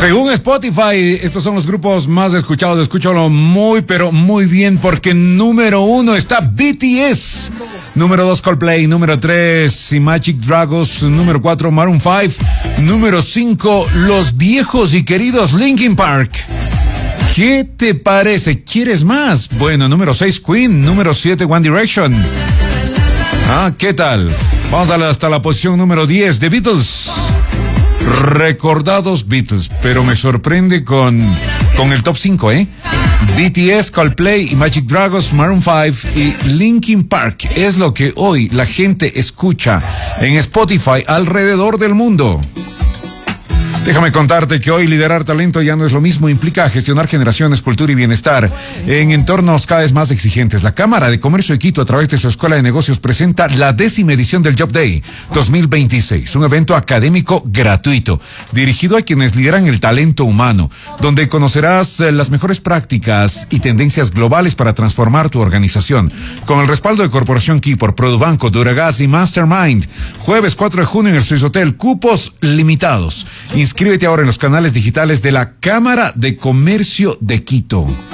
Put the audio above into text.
Según Spotify, estos son los grupos más escuchados. Escúchalo muy, pero muy bien, porque número 1 está BTS. Número 2, Coldplay. Número 3, Imagine Dragons. Número 4, Maroon 5. Número 5, los viejos y queridos Linkin Park. ¿Qué te parece? ¿Quieres más? Bueno, número 6, Queen. Número 7, One Direction. ¿Qué tal? Vamos a hasta la posición número 10, The Beatles. Recordados Beatles, pero me sorprende con el top 5, BTS, Coldplay, Imagine Dragons, Maroon 5 y Linkin Park es lo que hoy la gente escucha en Spotify alrededor del mundo. Déjame contarte que hoy liderar talento ya no es lo mismo, implica gestionar generaciones, cultura y bienestar en entornos cada vez más exigentes. La Cámara de Comercio de Quito, a través de su Escuela de Negocios, presenta la 10ª edición del Job Day 2026, un evento académico gratuito, dirigido a quienes lideran el talento humano, donde conocerás las mejores prácticas y tendencias globales para transformar tu organización. Con el respaldo de Corporación Keyport, Produbanco, Duragas y Mastermind. Jueves 4 de junio en el Swiss Hotel, cupos limitados. Inscríbete ahora en los canales digitales de la Cámara de Comercio de Quito.